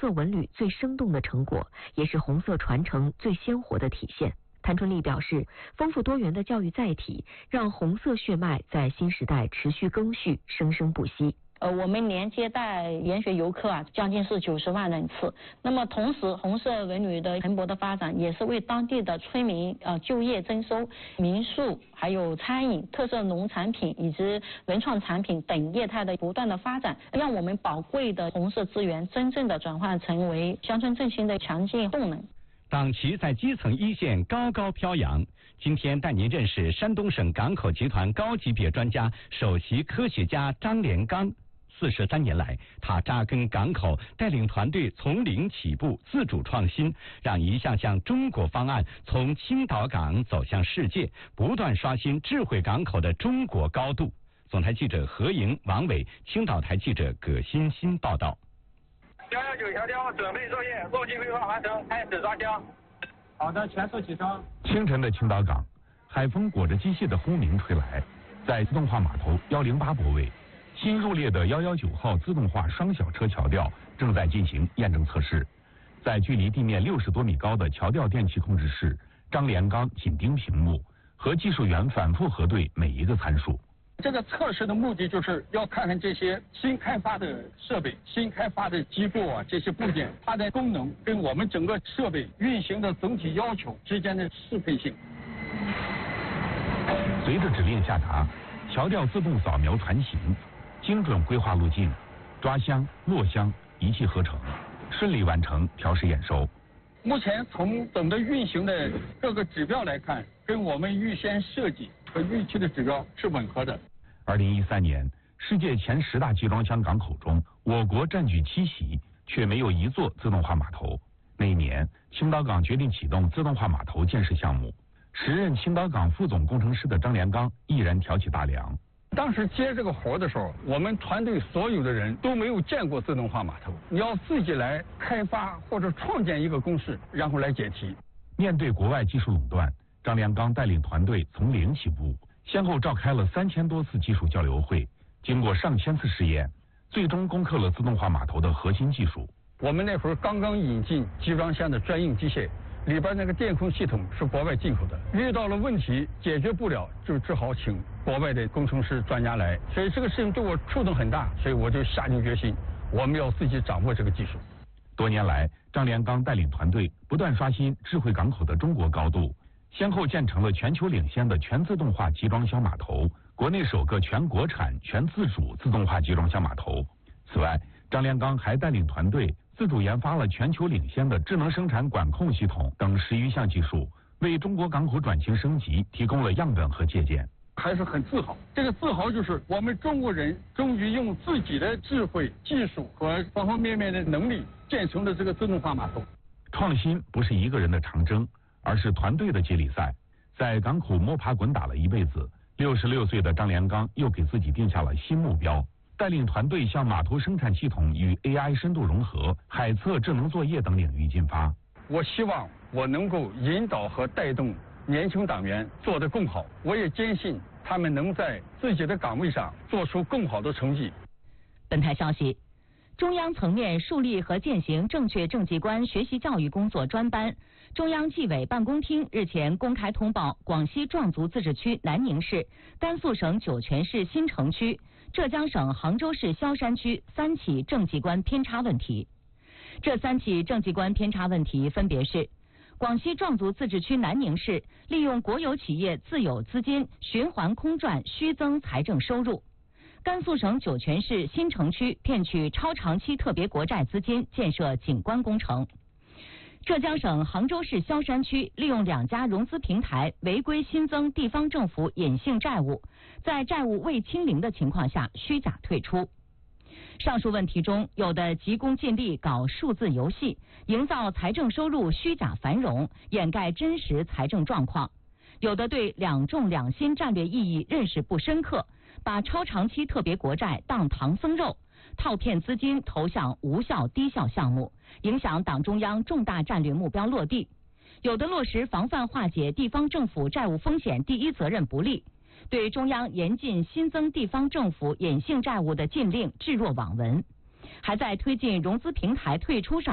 色文旅最生动的成果，也是红色传承最鲜活的体现。谭春丽表示，丰富多元的教育载体，让红色血脉在新时代持续更续，生生不息。 我们年接待研学游客将近是90万人次。那么同时，红色文旅的蓬勃的发展，也是为当地的村民就业增收、民宿、还有餐饮、特色农产品以及文创产品等业态的不断的发展，让我们宝贵的红色资源真正的转换成为乡村振兴的强劲动能。 党旗在基层一线高高飘扬。今天带您认识山东省港口集团高级别专家、首席科学家张连刚。43年来，他扎根港口，带领团队从零起步，自主创新，让一项项中国方案从青岛港走向世界，不断刷新智慧港口的中国高度。总台记者何莹、王伟，青岛台记者葛欣欣报道。 119调调，准备作业，路径规划完成，开始抓枪。好的，全速起升。 清晨的青岛港，海风裹着机械的轰鸣吹来，在自动化码头108泊位。新入列的119号自动化双小车桥吊正在进行验证测试，在距离地面60多米高的桥吊电气控制室，张连刚紧盯屏幕，和技术员反复核对每一个参数。 这个测试的目的就是要看看这些新开发的设备、新开发的机构这些部件，它的功能跟我们整个设备运行的总体要求之间的适配性。 随着指令下达，桥吊自动扫描船型，精准规划路径，抓箱、落箱一气呵成，顺利完成调试验收。 目前从整个运行的各个指标来看，跟我们预先设计和预期的指标是吻合的。 2013年，世界前10大集装箱港口中，我国占据7席，却没有一座自动化码头。那一年，青岛港决定启动自动化码头建设项目，时任青岛港副总工程师的张连刚毅然挑起大梁。 当时接这个活的时候，我们团队所有的人都没有见过自动化码头，你要自己来开发或者创建一个公式，然后来解题。 面对国外技术垄断，张连刚带领团队从零起步，先后召开了3000多次技术交流会，经过上千次试验，最终攻克了自动化码头的核心技术。 我们那会儿刚刚引进集装箱的专用机械，里边那个电控系统是国外进口的，遇到了问题解决不了，就只好请国外的工程师专家来，所以这个事情对我触动很大，所以我就下定决心，我们要自己掌握这个技术。 多年来，张连刚带领团队不断刷新智慧港口的中国高度，先后建成了全球领先的全自动化集装箱码头，国内首个全国产、全自主自动化集装箱码头。此外，张连刚还带领团队自主研发了全球领先的智能生产管控系统等10余项技术，为中国港口转型升级提供了样本和借鉴。 还是很自豪，这个自豪就是我们中国人终于用自己的智慧、技术和方方面面的能力建成了这个自动化码头。 创新不是一个人的长征，而是团队的接力赛。在港口摸爬滚打了一辈子，66岁的张连刚又给自己定下了新目标，带领团队向码头生产系统与 AI 深度融合、海测智能作业等领域进发。 我希望我能够引导和带动年轻党员做得更好，我也坚信他们能在自己的岗位上做出更好的成绩。 本台消息，中央层面树立和践行正确政绩观学习教育工作专班，中央纪委办公厅日前公开通报广西壮族自治区南宁市、甘肃省酒泉市新城区、浙江省杭州市萧山区3起政绩观偏差问题。这3起政绩观偏差问题分别是：广西壮族自治区南宁市利用国有企业自有资金循环空转虚增财政收入；甘肃省酒泉市新城区骗取超长期特别国债资金建设景观工程；浙江省杭州市萧山区利用2家融资平台违规新增地方政府隐性债务，在债务未清零的情况下虚假退出。上述问题中，有的急功近利搞数字游戏，营造财政收入虚假繁荣，掩盖真实财政状况；有的对两重两新战略意义认识不深刻，把超长期特别国债当唐僧肉，套骗资金投向无效低效项目，影响党中央重大战略目标落地；有的落实防范化解地方政府债务风险第一责任不力，对中央严禁新增地方政府隐性债务的禁令置若罔闻，还在推进融资平台退出上